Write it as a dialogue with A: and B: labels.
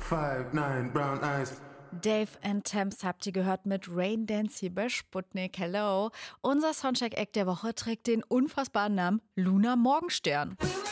A: 5'9", brown eyes.
B: Dave and Thames habt ihr gehört mit Rain Dance hier bei Sputnik. Hello. Unser Soundcheck-Act der Woche trägt den unfassbaren Namen Luna Morgenstern.